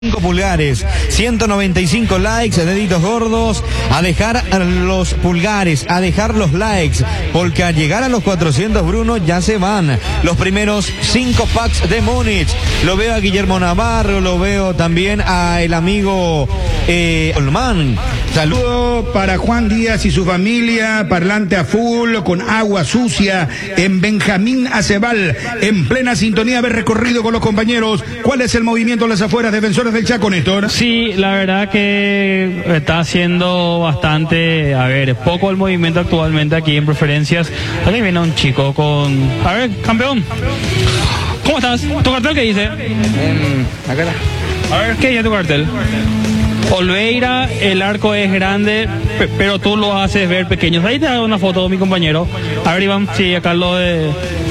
5 pulgares, 195 likes, deditos gordos, a dejar los pulgares, a dejar los likes, porque al llegar a los 400, Bruno, ya se van los primeros 5 packs de Múnich. Lo veo a Guillermo Navarro, lo veo también a el amigo Olman. Saludo para Juan Díaz y su familia, parlante a full, con agua sucia, en Benjamín Acebal, en plena sintonía, haber recorrido con los compañeros. ¿Cuál es el movimiento en las afueras, Defensores del Chaco, Néstor? Sí, la verdad que está haciendo bastante, poco el movimiento actualmente aquí en Preferencias. Aquí viene un chico con... A ver, campeón, ¿cómo estás? ¿Tu cartel qué dice? Acá está. A ver, ¿qué dice tu cartel? Olveira, el arco es grande, pero tú lo haces ver pequeños. Ahí te hago una foto, mi compañero. A ver, Iván, sí, acá lo de...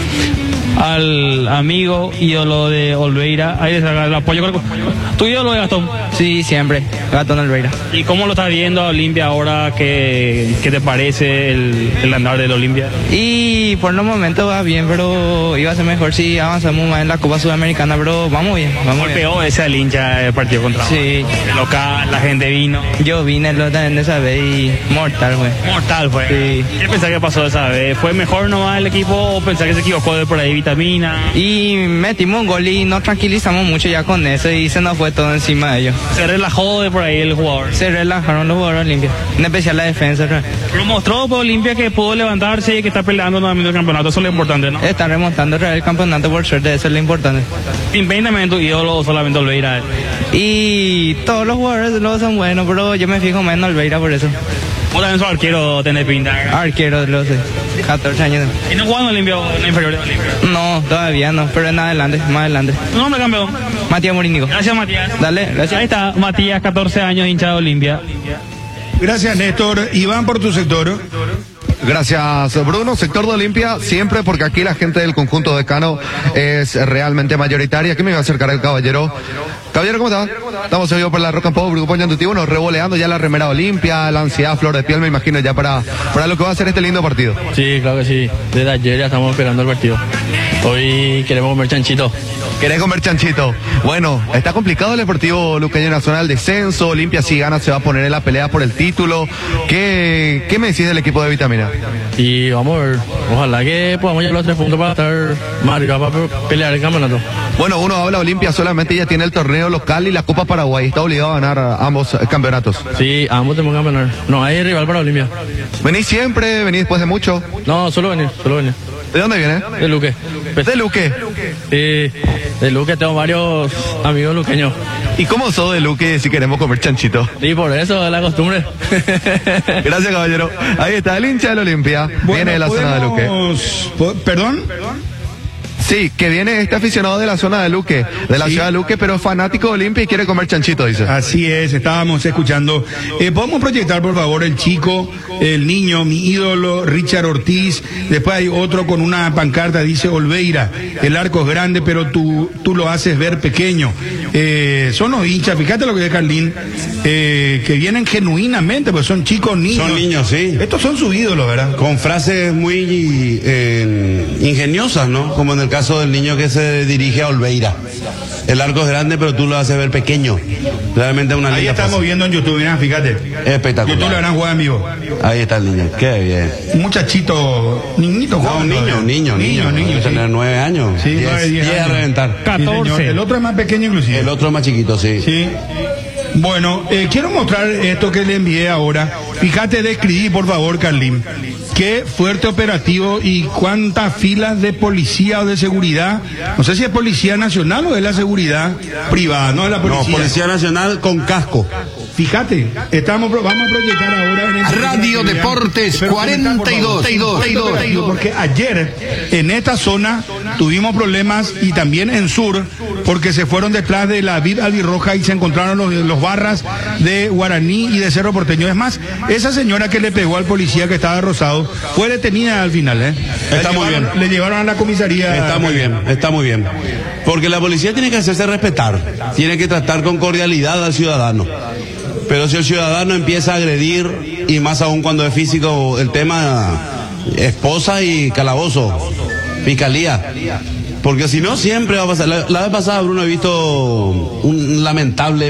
al amigo ídolo de Olveira. Ahí le saca el apoyo. ¿Tu ídolo de Gastón? Sí, siempre. Gastón Olveira. ¿Y cómo lo estás viendo a Olimpia ahora? ¿Qué te parece el andar del Olimpia? Y por los momentos va bien, pero iba a ser mejor si avanzamos más en la Copa Sudamericana, pero vamos bien. Golpeó ese al hincha el partido contra sí. El local, la gente vino. Yo vine también de esa vez y mortal fue. Sí. ¿Qué pensás que pasó esa vez? ¿Fue mejor nomás el equipo o pensás que se equivocó de por ahí vitamina? Y metimos un gol y nos tranquilizamos mucho ya con eso y se nos fue todo encima de ellos. ¿Se relajó de por ahí el jugador? Se relajaron los jugadores de Olimpia, en especial la defensa. Pero mostró por Olimpia que pudo levantarse y que está peleando nuevamente el campeonato, eso es lo importante, ¿no? Está remontando el campeonato por suerte, eso es lo importante. Independientemente tu ídolo o solamente Olveira. Y todos los jugadores luego son buenos, pero yo me fijo menos en Olveira por eso. ¿Vos también sos arquero, tenés pinta? Arquero, lo sé. 14 años. ¿Y no jugando Olimpia o en inferior de Olimpia? No, todavía no, pero en adelante, más adelante. ¿Tu nombre, campeón? Matías Morínigo. Gracias, Matías. Dale, gracias. Ahí está, Matías, 14 años, hincha de Olimpia. Gracias, Néstor. Iván, por tu sector. Gracias, Bruno. Sector de Olimpia, siempre, porque aquí la gente del conjunto de Cano es realmente mayoritaria. Aquí me iba a acercar el caballero. Caballero, ¿cómo está? Estamos seguidos por la Roca en Pau, Grupo Ñantutivo, nos revoleando ya la remera Olimpia, la ansiedad, flor de piel, me imagino, ya para lo que va a ser este lindo partido. Sí, claro que sí. Desde ayer ya estamos esperando el partido. Hoy queremos comer chanchito. ¿Querés comer chanchito? Bueno, está complicado el Deportivo Luqueño en la zona del descenso. Olimpia, si gana, se va a poner en la pelea por el título. ¿Qué me decís del equipo de Vitamina? Y vamos a ver, ojalá que podamos llegar a los 3 puntos para estar más arriba, para pelear el campeonato. Bueno, uno habla Olimpia, solamente ya tiene el torneo local y la Copa Paraguay. Está obligado a ganar ambos campeonatos. Sí, ambos tenemos que ganar. No hay rival para Olimpia. ¿Venís siempre? ¿Venís después de mucho? No, solo venir. ¿De dónde viene? De Luque. ¿De Luque? Sí, de Luque tengo varios amigos luqueños. ¿Y cómo sos de Luque si queremos comer chanchito? Sí, por eso es la costumbre. Gracias, caballero. Ahí está el hincha del Olimpia. Bueno, viene de la zona de Luque. ¿Perdón? Sí, que viene este aficionado de la zona de Luque, de la ciudad de Luque, pero fanático de Olimpia y quiere comer chanchito, dice. Así es, estábamos escuchando. ¿Podemos proyectar, por favor, el chico, el niño, mi ídolo, Richard Ortiz? Después hay otro con una pancarta, dice Olveira. El arco es grande, pero tú lo haces ver pequeño. Son los hinchas, fíjate lo que dice Carlín, que vienen genuinamente, pues son chicos, niños. Son niños, sí. Estos son sus ídolos, ¿verdad? Con frases muy ingeniosas, ¿no? Como en el caso del niño que se dirige a Olveira. El arco es grande, pero tú lo haces ver pequeño. Realmente una Ahí estamos fácil. viendo en YouTube, mirá, fíjate. Espectacular. YouTube lo harán jugar en vivo. Ahí está el niño, qué bien. Un muchachito, niñito No, joven. un niño. Debe Tener 9 años. Sí, 9, 10 10 a años. reventar. Sí, señor. El otro es más pequeño inclusive. El otro es más chiquito, sí. Sí. Bueno, quiero mostrar esto que le envié ahora. Fíjate, describí, por favor, Carlín. Qué fuerte operativo y cuántas filas de policía o de seguridad. No sé si es Policía Nacional o es la seguridad privada, no es la policía. No, Policía Nacional con casco. Fíjate, vamos a proyectar ahora en el Radio Deportes 42. Porque ayer en esta zona tuvimos problemas y también en Sur, porque se fueron detrás de la vid albirroja y se encontraron los barras de Guaraní y de Cerro Porteño. Es más, esa señora que le pegó al policía que estaba rosado fue detenida al final, ¿eh? Está muy bien. Le llevaron a la comisaría. Está muy bien. Porque la policía tiene que hacerse respetar, tiene que tratar con cordialidad al ciudadano. Pero si el ciudadano empieza a agredir, y más aún cuando es físico, el tema esposa y calabozo, fiscalía. Porque si no, siempre va a pasar. La vez pasada, Bruno, he visto un lamentable